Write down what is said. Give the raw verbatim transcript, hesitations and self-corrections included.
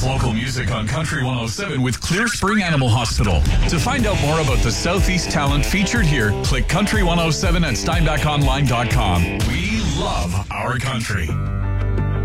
It's local music on Country one oh seven with Clear Spring Animal Hospital. To find out more about the Southeast talent featured here, click country one oh seven at steinbach online dot com. We love our country.